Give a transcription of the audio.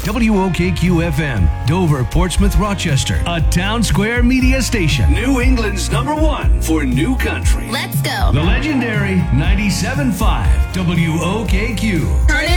WOKQ FM, Dover, Portsmouth, Rochester, a Town Square media station. New England's #1 for new country. Let's go. The legendary 97.5 WOKQ.